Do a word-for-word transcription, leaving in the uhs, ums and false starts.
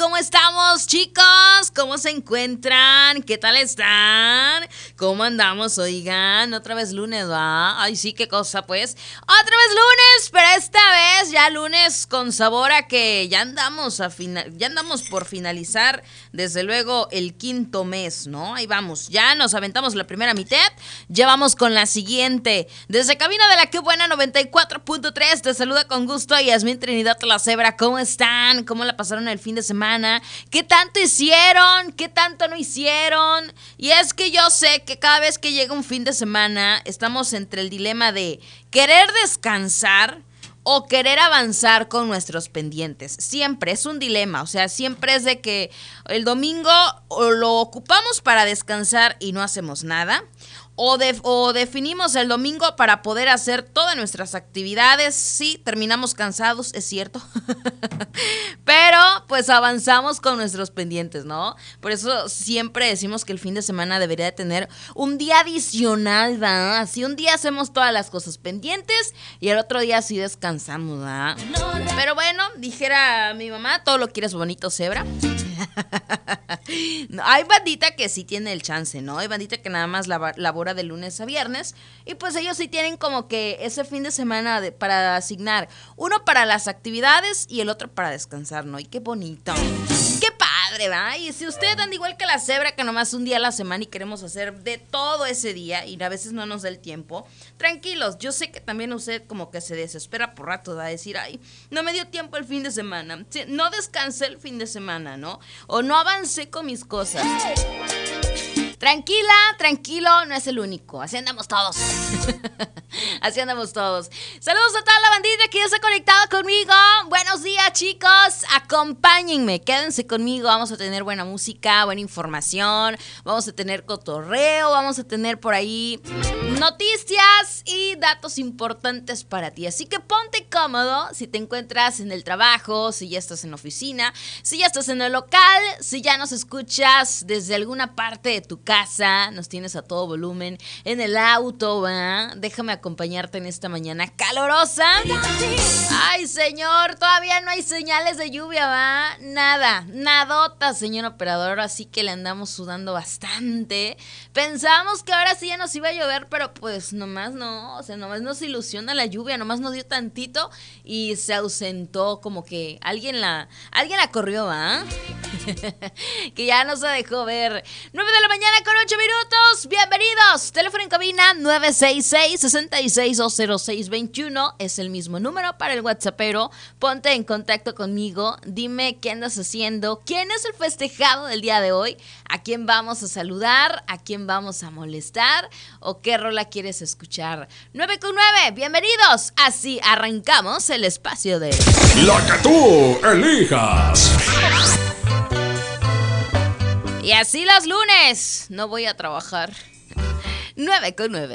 ¿Cómo estamos, chicos? ¿Cómo se encuentran? ¿Qué tal están? ¿Cómo andamos? Oigan, otra vez lunes, ¿va? Ay, sí, qué cosa, pues. Otra vez lunes, pero esta vez ya lunes con sabor a que ya andamos a final, ya andamos por finalizar, desde luego, el quinto mes, ¿no? Ahí vamos, ya nos aventamos la primera mitad, ya vamos con la siguiente. Desde cabina de la Que Buena noventa y cuatro punto tres, te saluda con gusto a Yasmín Trinidad la Cebra. ¿Cómo están? ¿Cómo la pasaron el fin de semana? ¿Qué tanto hicieron? ¿Qué tanto no hicieron? Y es que yo sé que cada vez que llega un fin de semana estamos entre el dilema de querer descansar o querer avanzar con nuestros pendientes. Siempre es un dilema, o sea, siempre es de que el domingo o lo ocupamos para descansar y no hacemos nada, O, de, o definimos el domingo para poder hacer todas nuestras actividades. Sí, terminamos cansados, es cierto. Pero pues avanzamos con nuestros pendientes, ¿no? Por eso siempre decimos que el fin de semana debería de tener un día adicional, ¿verdad? Así un día hacemos todas las cosas pendientes y el otro día sí descansamos, ¿verdad? Pero bueno, dijera mi mamá, todo lo quieres bonito, cebra. No, hay bandita que sí tiene el chance, ¿no? Hay bandita que nada más labora de lunes a viernes y pues ellos sí tienen como que ese fin de semana de, para asignar uno para las actividades y el otro para descansar, ¿no? Y qué bonito, qué padre, ¿va? Y si ustedes anda igual que la cebra, que nomás un día a la semana y queremos hacer de todo ese día y a veces no nos da el tiempo, tranquilos, yo sé que también usted como que se desespera por rato, va a decir, ay, no me dio tiempo el fin de semana, no descansé el fin de semana, ¿no? O no avancé con mis cosas. Tranquila, tranquilo, no es el único. Así andamos todos. Así andamos todos. Saludos a toda la bandita que ya está conectada conmigo. Buenos días, chicos. Acompáñenme, quédense conmigo. Vamos a tener buena música, buena información. Vamos a tener cotorreo. Vamos a tener por ahí noticias y datos importantes para ti. Así que ponte cómodo si te encuentras en el trabajo, si ya estás en la oficina, si ya estás en el local, si ya nos escuchas desde alguna parte de tu casa, nos tienes a todo volumen en el auto, ¿va? Déjame acompañarte en esta mañana calorosa. Ay, señor, todavía no hay señales de lluvia, ¿va? Nada, nadota, señor operador, así que le andamos sudando bastante. Pensábamos que ahora sí ya nos iba a llover, pero pues nomás no, o sea, nomás nos ilusiona la lluvia, nomás nos dio tantito y se ausentó, como que alguien la, alguien la corrió, ¿va? Que ya no se dejó ver. nueve de la mañana con ocho minutos, bienvenidos. Teléfono en cabina nueve seis seis, seis seis dos cero seis dos uno, es el mismo número para el WhatsAppero. Ponte en contacto conmigo, dime qué andas haciendo, quién es el festejado del día de hoy, a quién vamos a saludar, a quién vamos a molestar o qué rola quieres escuchar. nueve con nueve, bienvenidos. Así arrancamos el espacio de La que tú elijas. Y así los lunes, no voy a trabajar. nueve con nueve.